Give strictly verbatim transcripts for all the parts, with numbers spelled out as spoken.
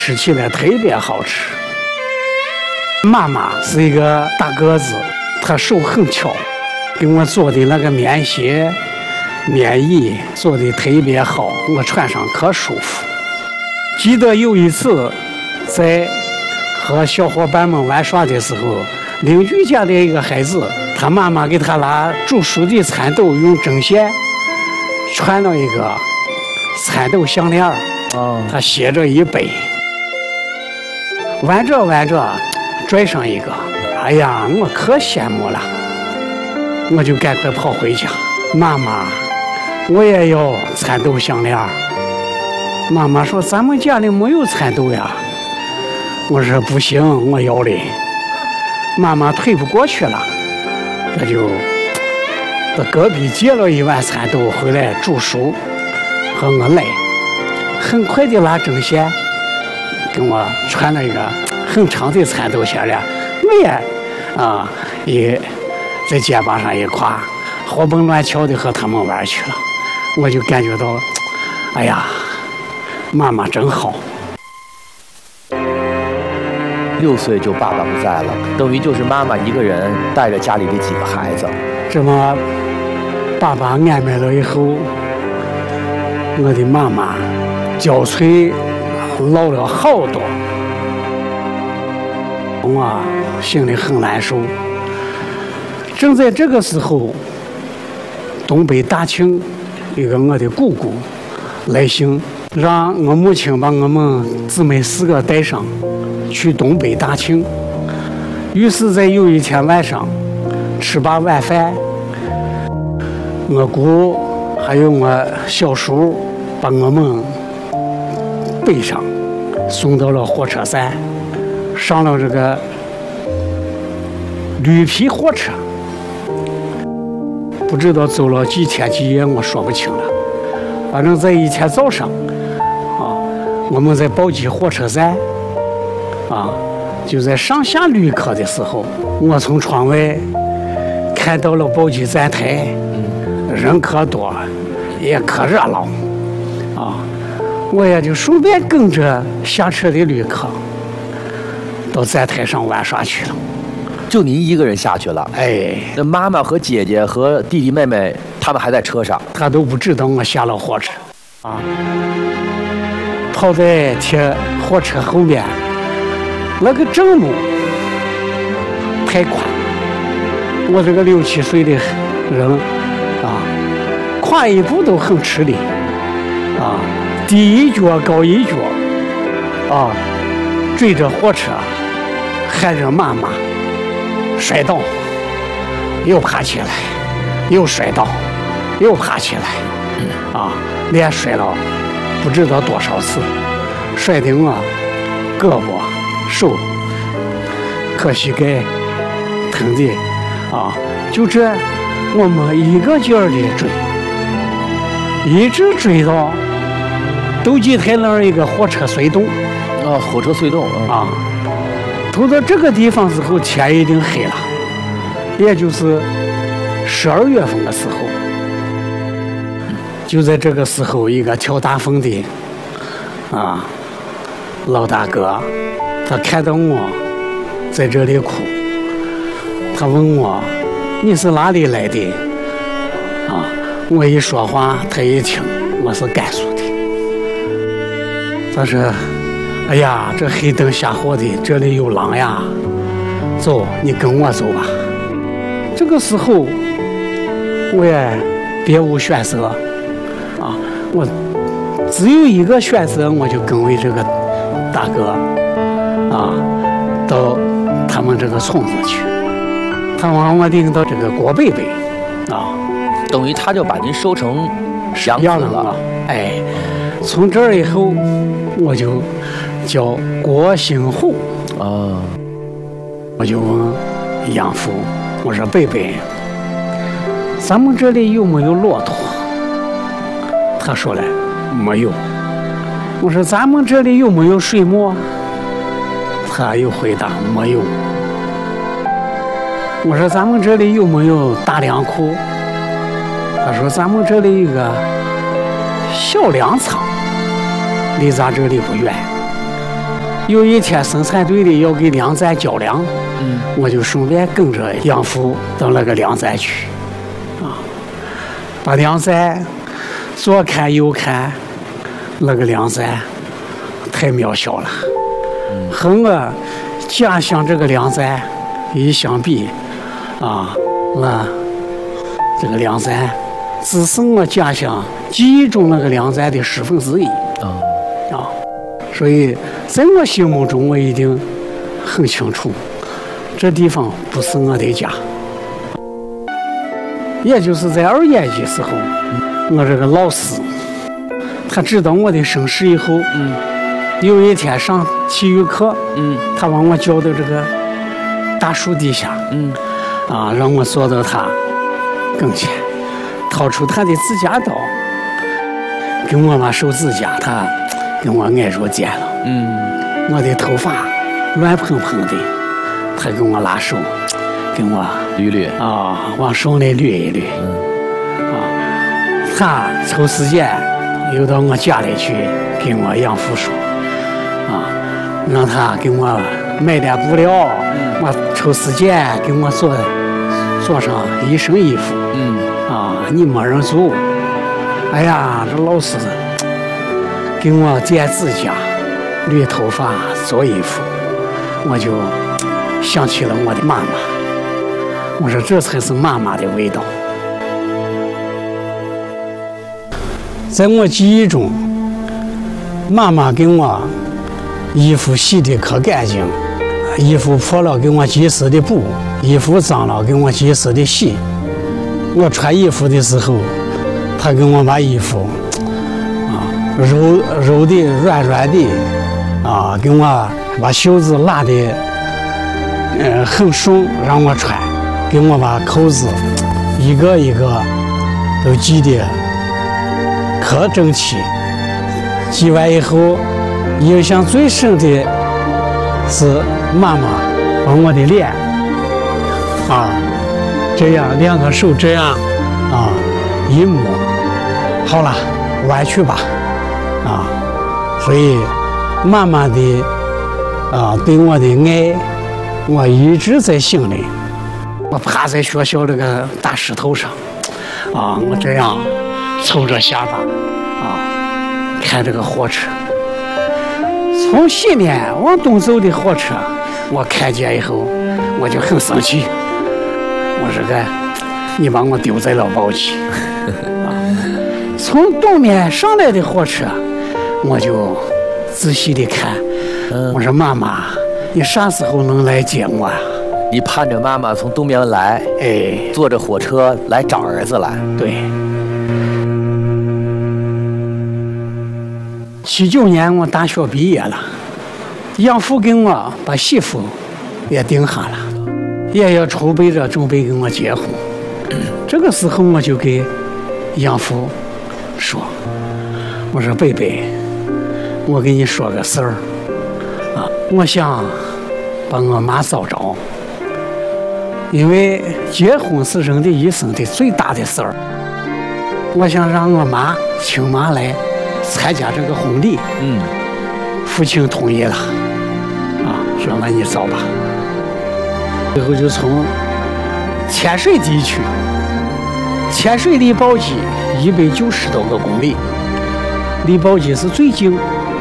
吃起来特别好吃。妈妈是一个大个子，她手很巧，给我做的那个棉鞋、棉衣做的特别好，我穿上可舒服。记得有一次在和小伙伴们玩耍的时候，邻居家的一个孩子，他妈妈给他拿煮熟的蚕豆，用针线穿了一个蚕豆项链儿， 哦， 他携着一背，玩着玩着拽上一个，哎呀，我可羡慕了，我就赶快跑回家，妈妈，我也要蚕豆项链儿。妈妈说咱们家里没有蚕豆呀，我说不行，我要的。妈妈推不过去了，这就到隔壁借了一碗蚕豆回来煮熟，和我来，很快的拿针线给我穿了一个很长的蚕豆项链，我也啊也在肩膀上一挎，活蹦乱跳的和他们玩去了。我就感觉到，哎呀，妈妈真好。 六岁就爸爸不在了，等于就是妈妈一个人带着家里的几个孩子。 这么，爸爸安排了以后，我的妈妈憔悴老了好多，我心里很难受。正在这个时候，东北大庆一个我的姑姑来信，让我母亲把我们姊妹四个带上去东北大庆。于是，在有一天晚上吃罢晚饭，我姑还有我小叔把我们背上送到了火车站，上了这个绿皮火车，不知道走了几天几夜，我说不清了。反正在一天早上啊，我们在宝鸡火车站啊，就在上下旅客的时候，我从窗外看到了宝鸡站台，人可多，也可热闹啊！我也就顺便跟着下车的旅客到站台上玩耍去了。 就您一个人下去了？ 哎， 那妈妈和姐姐和弟弟妹妹他们还在车上， 他都不知道我下了火车啊。跑在铁火车后面，那个正路太宽，我这个六七岁的人啊，跨一步都很吃力啊，低一脚高一脚啊，追着火车喊着妈妈，摔倒，又爬起来，又摔倒，又爬起来，啊，连摔了不知道多少次，摔得我胳膊手可膝盖疼的啊，就这我们一个劲儿的追，一直追到斗鸡台那儿一个火车隧洞啊，火车隧洞啊。走到这个地方之后，天已经黑了，也就是十二月份的时候。就在这个时候，一个挑大粪的啊老大哥，他看到我在这里哭，他问我你是哪里来的啊？我一说话，他一听我是甘肃的，他说哎呀，这黑灯瞎火的，这里有狼呀！走，你跟我走吧。这个时候，我也别无选择啊，我只有一个选择，我就跟为这个大哥啊，到他们这个村子去。他往我领到这个郭贝贝啊， 等于他就把您收成养子了。 哎，从这儿以后，我就叫郭兴虎啊， 我就问养父，我说贝贝，咱们这里有没有骆驼？他说了没有。我说咱们这里有没有水磨？他又回答没有。我说咱们这里有没有大粮库？他说咱们这里有个小粮仓，离咱这里不远。 有一天生产队的要给粮站交粮，嗯，我就顺便跟着养父到那个粮站去，啊，把粮站左看右看，那个粮站太渺小了，和我家乡这个粮站一相比，啊，那这个粮站只是我家乡记忆中那个粮站的十分之一，啊，啊，所以在我心目中，我一定很清楚，这地方不是我的家。也就是在二年级时候，我这个老师，他知道我的身世以后，嗯，有一天上体育课，嗯，他把我叫到这个大树底下，嗯，啊，让我坐到他跟前，掏出他的指甲刀，给我把手指甲，他给我挨着剪了，嗯，我的头发乱蓬蓬的，他给我拉手，给我捋捋啊，往手里捋一捋，嗯，啊，他抽时间又到我家里去给我养父说，啊，让他给我买点布料，嗯，我抽时间给我做做上一身衣服，嗯，啊，你没人做，哎呀，这老师给我剪指甲、捋头发、做衣服，我就想起了我的妈妈。我说这才是妈妈的味道。在我记忆中，妈妈给我衣服洗得可干净，衣服破了给我及时的补，衣服脏了给我及时的洗。我穿衣服的时候，她给我把衣服啊揉揉的软软的，啊，给我把袖子拉的呃很顺，让我穿。给我把扣子一个一个都系得可整齐，系完以后，印象最深的是妈妈把我的脸啊这样两个手这样啊一摸，好了，弯去吧啊，所以妈妈的啊对我的爱，我一直在心里。我趴在学校这个大石头上，啊，我这样抽着下巴，啊，看这个火车，从西面往东走的火车，我看见以后，我就很生气，我说个，你把我丢在了宝鸡，啊，从东面上来的火车，我就仔细的看，我说妈妈，你啥时候能来接我啊？ 你盼着妈妈从东边来， 哎， 坐着火车来找儿子来。 对。七九年我大学毕业了，养父给我把媳妇也定下了，也要筹备着准备跟我结婚。这个时候我就给养父说：“我说贝贝，我跟你说个事儿啊，我想把我妈找着。”因为结婚是人的一生的最大的事儿，我想让我妈亲妈来参加这个婚礼。嗯，父亲同意了，啊，说那你找吧。最后就从天水地区，天水离宝鸡一百九十多个公里，离宝鸡是最近。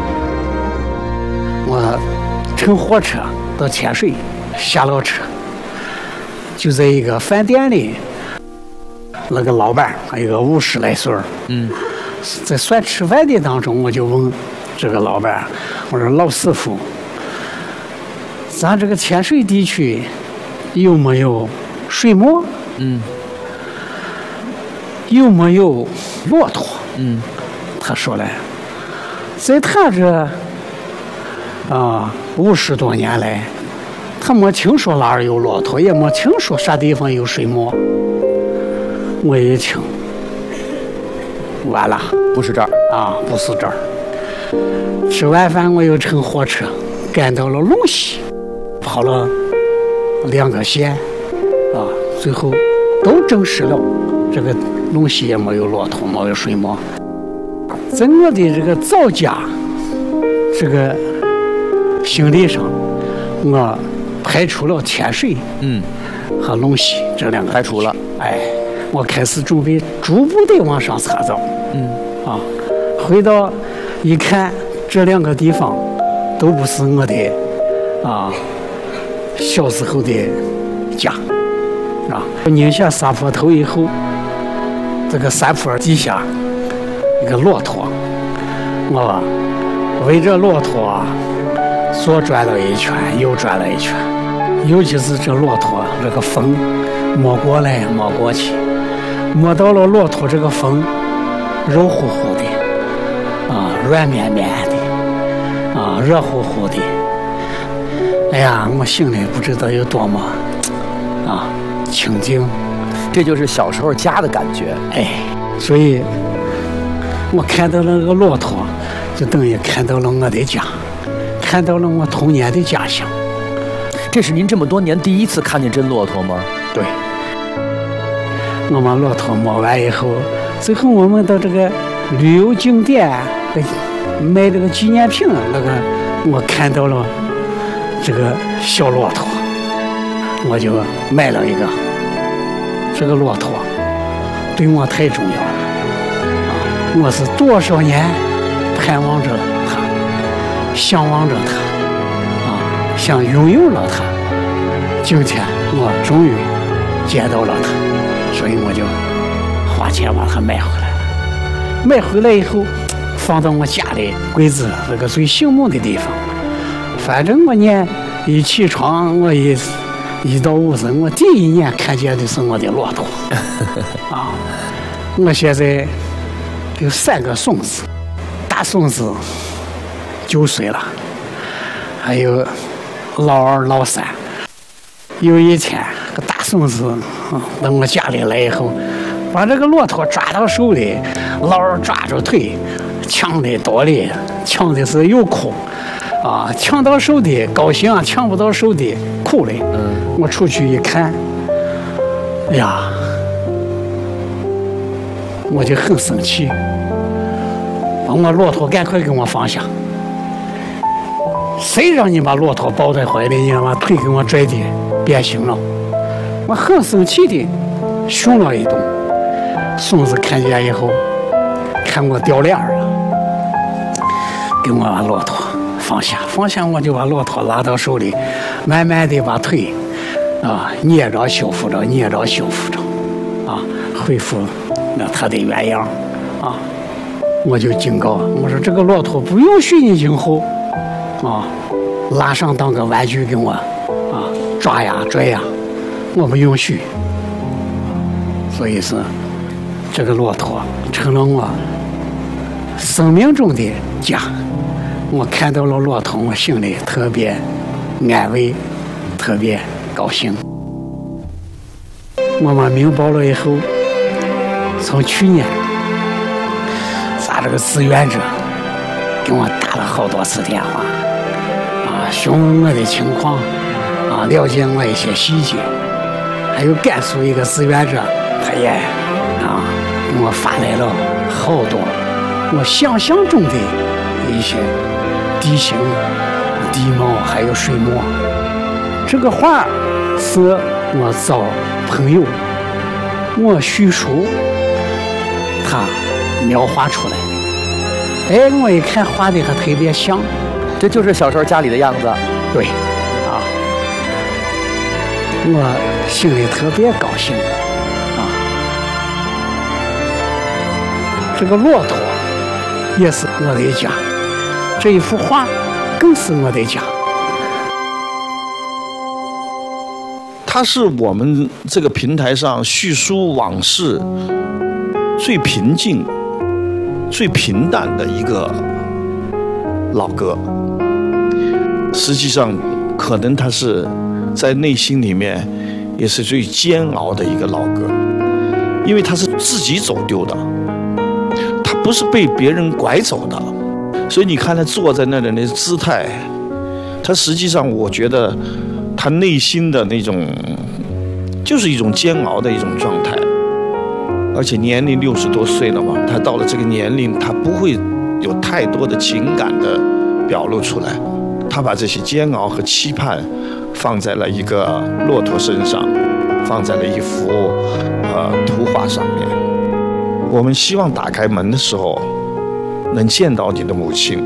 我乘火车到天水，下了车。就在一个饭店里，那个老板还有个五十来岁儿，嗯，在算吃饭的当中，我就问这个老板，我说老师傅，咱这个天水地区有没有水磨？嗯，有没有骆驼？嗯，他说了，在他这啊五十多年来。他没听说哪儿有骆驼，也没听说啥地方有水磨。我一听，完了， 不是这儿啊，不是这儿。吃完饭，我又乘火车赶到了陇西，跑了两个县，啊，最后都证实了，这个陇西也没有骆驼，没有水磨。在我的这个早家，这个心理上，我排除了天水， 嗯， 和龙溪这两个排除了。 哎，我开始准备逐步的往上查找。 嗯， 啊，回到一看，这两个地方都不是我的啊小时候的家，啊，宁夏沙坡头以后，这个山坡底下一个骆驼，我围着骆驼左转了一圈，右转了一圈，尤其是这骆驼这个风摸过来摸过去，摸到了骆驼这个风肉乎乎的啊，软绵绵的啊，热乎乎的。哎呀，我心里不知道有多么啊清静。 这就是小时候家的感觉。 哎，所以我看到了那个骆驼，就等于看到了我的家，看到了我童年的家乡。 这是您这么多年第一次看见真骆驼吗？ 对。我把骆驼摸完以后，最后我们到这个旅游景点卖这个纪念品，那个我看到了这个小骆驼，我就买了一个。这个骆驼对我太重要了啊！我是多少年盼望着它，向往着它啊，想拥有了它。今天我终于见到了它，所以我就花钱把它买回来了。买回来以后，放到我家里柜子那个最醒目的地方。反正我呢，一起床我一。一到屋子，我第一眼看见的是我的骆驼啊！我现在有三个孙子，大孙子九岁了，还有老二、老三。有一天，个大孙子啊到我家里来以后，把这个骆驼抓到手里，老二抓着腿，抢的多哩，抢的是又哭。啊，抢到手的高兴，抢不到手的哭嘞。嗯，我出去一看，哎呀，我就很生气，把我骆驼赶快给我放下。谁让你把骆驼抱在怀里，你把腿给我拽的变形了？我很生气的凶了一顿。孙子看见以后，看我掉脸了，给我把骆驼放下，放下我就把骆驼拉到手里，慢慢的把腿啊捏着修复着，捏着修复着，啊恢复那它的原样啊。我就警告我说，这个骆驼不允许你今后啊拉上当个玩具给我啊抓呀拽呀，我不允许。所以是这个骆驼成了我生命中的家。我看到了骆驼，我心里特别安慰，特别高兴。我们明白了以后，从去年，咱这个志愿者给我打了好多次电话，啊，询问我的情况，啊，了解我一些细节。还有甘肃一个志愿者，他也啊给我发来了好多我想象中的一些地形、地貌还有水墨。这个画是我找朋友我叙述他描画出来的。哎，我一看画的还特别像， 这就是小时候家里的样子。 对啊，我心里特别高兴啊。这个骆驼也是我的家，这一幅画更是我的家。 它是我们这个平台上叙述往事最平静、最平淡的一个老歌。实际上，可能它是在内心里面也是最煎熬的一个老歌，因为它是自己走丢的，它不是被别人拐走的。所以你看他坐在那里的姿态，他实际上我觉得他内心的那种就是一种煎熬的一种状态。而且年龄六十多岁了嘛，他到了这个年龄，他不会有太多的情感的表露出来， 他把这些煎熬和期盼放在了一个骆驼身上，放在了一幅呃图画上面。我们希望打开门的时候能见到你的母亲，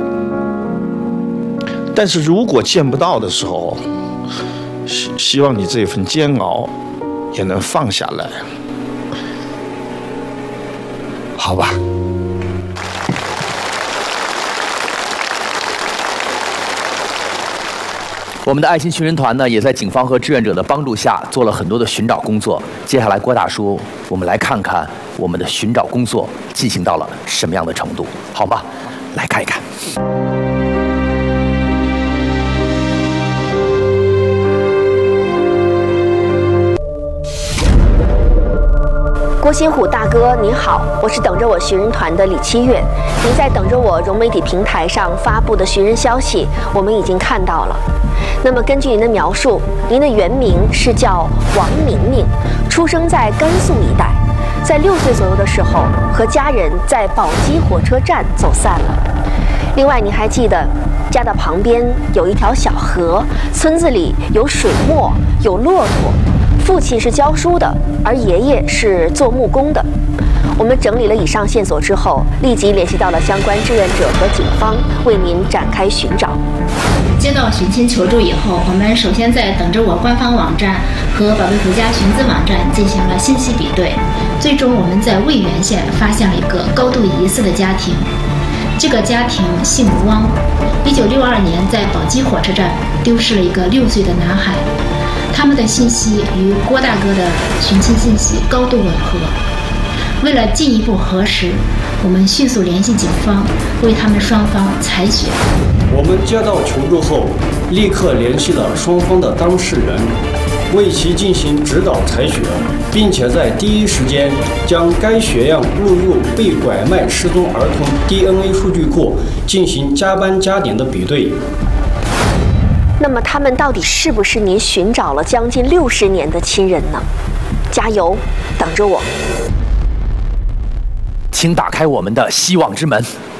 但是如果见不到的时候，希希望你这份煎熬也能放下来，好吧？ 我们的爱心寻人团呢，也在警方和志愿者的帮助下做了很多的寻找工作。接下来，郭大叔，我们来看看我们的寻找工作进行到了什么样的程度，好吗？来看一看。 郭新虎大哥您好，我是等着我寻人团的李七月。您在等着我融媒体平台上发布的寻人消息，我们已经看到了。那么根据您的描述，您的原名是叫王明明，出生在甘肃一带，在六岁左右的时候和家人在宝鸡火车站走散了。另外，您还记得家的旁边有一条小河，村子里有水磨，有骆驼。父亲是教书的，而爷爷是做木工的。我们整理了以上线索之后，立即联系到了相关志愿者和警方，为您展开寻找。 接到寻亲求助以后，我们首先在等着我官方网站和宝贝回家寻资网站进行了信息比对，最终我们在渭源县发现了一个高度疑似的家庭。这个家庭姓汪，一九六二年在宝鸡火车站丢失了一个六岁的男孩。他们的信息与郭大哥的寻亲信息高度吻合。为了进一步核实，我们迅速联系警方，为他们双方采血。 我们接到求助后，立刻联系了双方的当事人，为其进行指导采血，并且在第一时间将该血样录入被拐卖失踪儿童 D N A 数据库，进行加班加点的比对。 那么他们到底是不是您寻找了将近六十年的亲人呢？加油，等着我！ 请打开我们的希望之门。